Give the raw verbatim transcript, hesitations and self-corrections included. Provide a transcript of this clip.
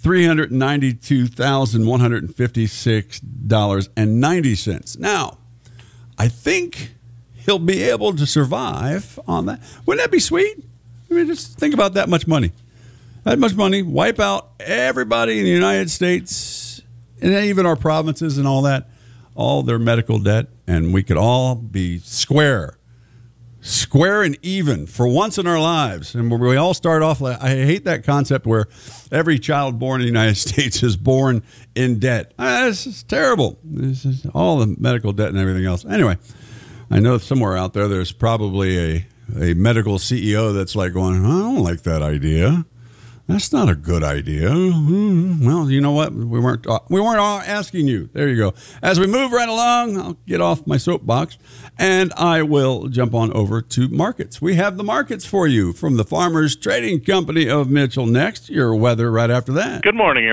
three hundred ninety-two thousand one hundred fifty-six dollars and ninety cents. Now, I think he'll be able to survive on that. Wouldn't that be sweet? I mean, just think about that much money. That much money, wipe out everybody in the United States, and even our provinces and all that, all their medical debt, and we could all be square. Square and even for once in our lives. And we all start off, I hate that concept where every child born in the United States is born in debt. Ah, this is terrible. This is all the medical debt and everything else. Anyway, I know somewhere out there there's probably a, a medical C E O that's like going, I don't like that idea. That's not a good idea. Well, you know what? We weren't we weren't asking you. There you go. As we move right along, I'll get off my soapbox, and I will jump on over to markets. We have the markets for you from the Farmers Trading Company of Mitchell next. Your weather right after that. Good morning,